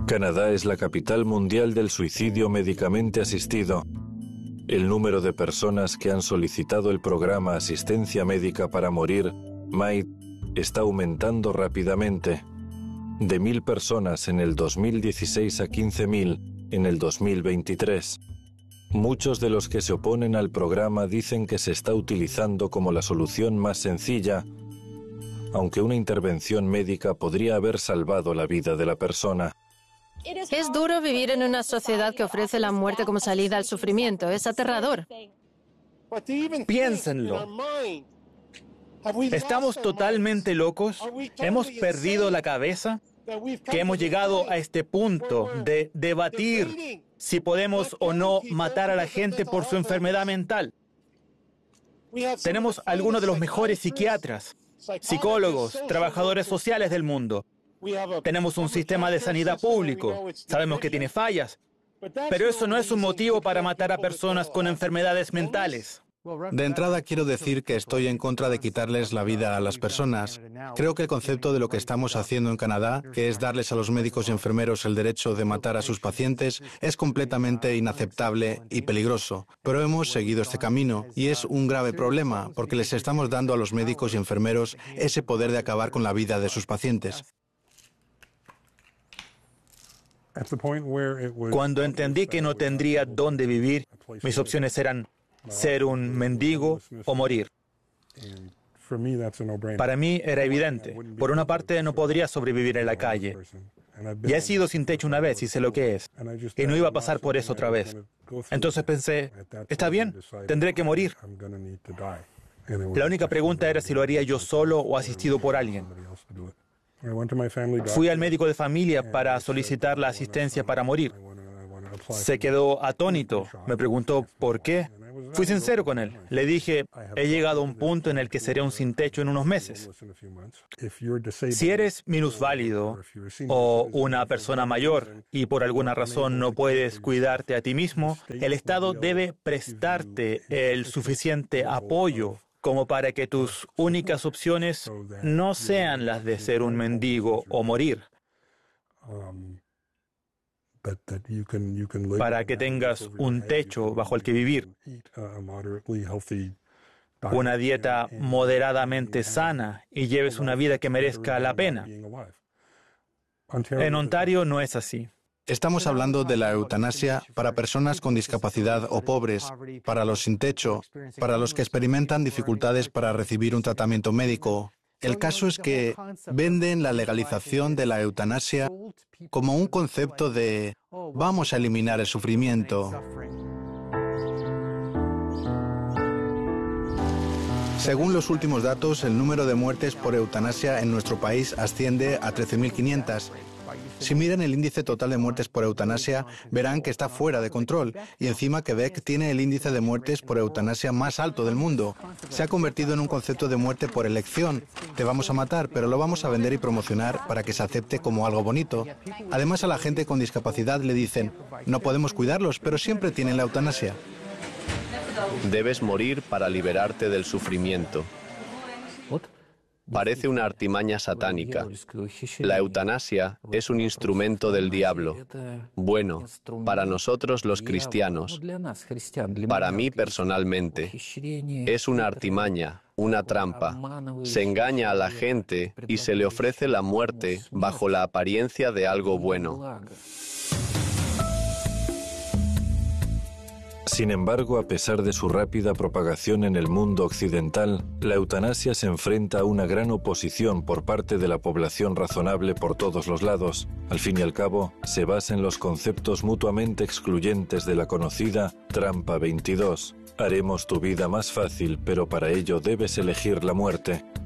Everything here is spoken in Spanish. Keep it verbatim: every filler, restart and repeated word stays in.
Canadá es la capital mundial del suicidio médicamente asistido. El número de personas que han solicitado el programa Asistencia Médica para Morir, M A I D, está aumentando rápidamente. De mil personas en el dos mil dieciséis a quince mil en el dos mil veintitrés. Muchos de los que se oponen al programa dicen que se está utilizando como la solución más sencilla, aunque una intervención médica podría haber salvado la vida de la persona. Es duro vivir en una sociedad que ofrece la muerte como salida al sufrimiento. Es aterrador. Piénsenlo. ¿Estamos totalmente locos? ¿Hemos perdido la cabeza? ¿Que hemos llegado a este punto de debatir si podemos o no matar a la gente por su enfermedad mental? Tenemos algunos de los mejores psiquiatras, psicólogos, trabajadores sociales del mundo. Tenemos un sistema de sanidad público. Sabemos que tiene fallas, pero eso no es un motivo para matar a personas con enfermedades mentales. De entrada quiero decir que estoy en contra de quitarles la vida a las personas. Creo que el concepto de lo que estamos haciendo en Canadá, que es darles a los médicos y enfermeros el derecho de matar a sus pacientes, es completamente inaceptable y peligroso. Pero hemos seguido este camino y es un grave problema porque les estamos dando a los médicos y enfermeros ese poder de acabar con la vida de sus pacientes. Cuando entendí que no tendría dónde vivir, mis opciones eran ser un mendigo o morir. Para mí era evidente. Por una parte, no podría sobrevivir en la calle. Ya he sido sin techo una vez y sé lo que es. Y no iba a pasar por eso otra vez. Entonces pensé, está bien, tendré que morir. La única pregunta era si lo haría yo solo o asistido por alguien. Fui al médico de familia para solicitar la asistencia para morir. Se quedó atónito. Me preguntó por qué. Fui sincero con él. Le dije, he llegado a un punto en el que seré un sin techo en unos meses. Si eres minusválido o una persona mayor y por alguna razón no puedes cuidarte a ti mismo, el Estado debe prestarte el suficiente apoyo como para que tus únicas opciones no sean las de ser un mendigo o morir. Para que tengas un techo bajo el que vivir, una dieta moderadamente sana y lleves una vida que merezca la pena. En Ontario no es así. Estamos hablando de la eutanasia para personas con discapacidad o pobres, para los sin techo, para los que experimentan dificultades para recibir un tratamiento médico. El caso es que venden la legalización de la eutanasia como un concepto de vamos a eliminar el sufrimiento. Según los últimos datos, el número de muertes por eutanasia en nuestro país asciende a trece mil quinientas. Si miran el índice total de muertes por eutanasia, verán que está fuera de control. Y encima Quebec tiene el índice de muertes por eutanasia más alto del mundo. Se ha convertido en un concepto de muerte por elección. Te vamos a matar, pero lo vamos a vender y promocionar para que se acepte como algo bonito. Además, a la gente con discapacidad le dicen, no podemos cuidarlos, pero siempre tienen la eutanasia. Debes morir para liberarte del sufrimiento. Parece una artimaña satánica. La eutanasia es un instrumento del diablo. Bueno, para nosotros los cristianos, para mí personalmente, es una artimaña, una trampa. Se engaña a la gente y se le ofrece la muerte bajo la apariencia de algo bueno. Sin embargo, a pesar de su rápida propagación en el mundo occidental, la eutanasia se enfrenta a una gran oposición por parte de la población razonable por todos los lados. Al fin y al cabo, se basa en los conceptos mutuamente excluyentes de la conocida Trampa veintidós. Haremos tu vida más fácil, pero para ello debes elegir la muerte.